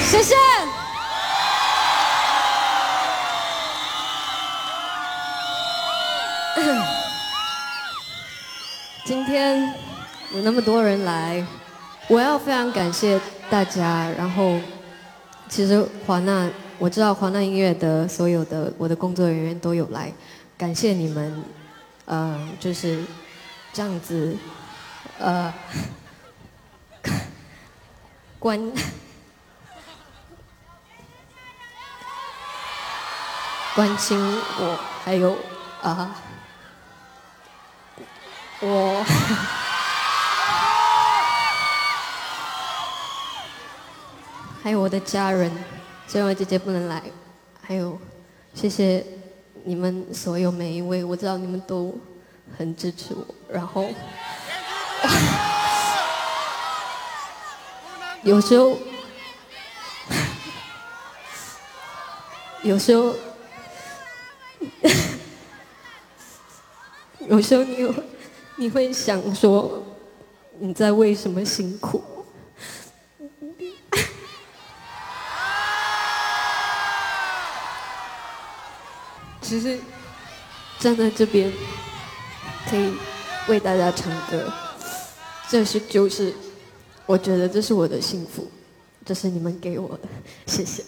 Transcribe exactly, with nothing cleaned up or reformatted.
谢谢。今天有那么多人来，我要非常感谢大家。然后，其实华纳，我知道华纳音乐的所有的我的工作人员都有来，感谢你们，呃，就是这样子，呃，关关心我，还有啊、呃，我。还有我的家人，虽然我姐姐不能来，还有谢谢你们所有每一位，我知道你们都很支持我，然后有时候有时候有时候你会你会想说你在为什么辛苦？只是站在这边，可以为大家唱歌，这是就是，我觉得这是我的幸福，这是你们给我的，谢谢。